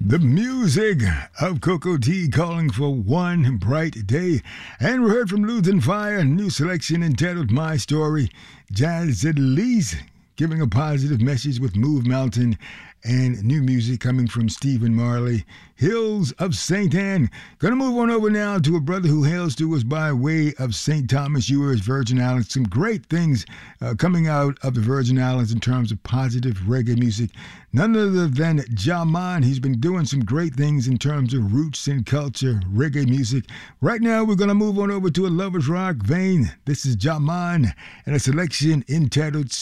The music of Coco T calling for one bright day. And we heard from Luth and Fire, new selection entitled My Story. Jazz Elise giving a positive message with Move Mountain, and new music coming from Stephen Marley. Hills of St. Anne. Gonna move on over now to a brother who hails to us by way of St. Thomas Ewers, Virgin Islands. Some great things coming out of the Virgin Islands in terms of positive reggae music. None other than Jaman. He's been doing some great things in terms of roots and culture, reggae music. Right now, we're gonna move on over to a lovers rock vein. This is Jaman and a selection entitled